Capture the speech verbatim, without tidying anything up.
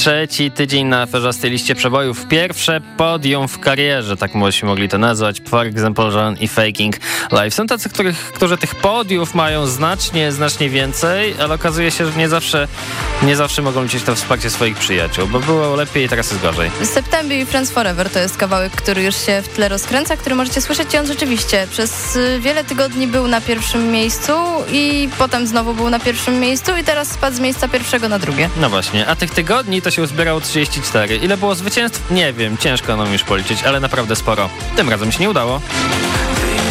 trzeci tydzień na ferzastej liście przebojów. Pierwsze podium w karierze, tak byśmy mogli to nazwać. For example, John i Faking Life. Są tacy, których, którzy tych podiów mają znacznie, znacznie więcej, ale okazuje się, że nie zawsze, nie zawsze mogą liczyć to wsparcie swoich przyjaciół, bo było lepiej, teraz jest gorzej. September i Friends Forever to jest kawałek, który już się w tle rozkręca, który możecie słyszeć i on rzeczywiście przez wiele tygodni był na pierwszym miejscu i potem znowu był na pierwszym miejscu i teraz spadł z miejsca pierwszego na drugie. No właśnie, a tych tygodni to się uzbierało trzydzieści cztery. Ile było zwycięstw? Nie wiem, ciężko nam już policzyć, ale naprawdę sporo. Tym razem się nie udało.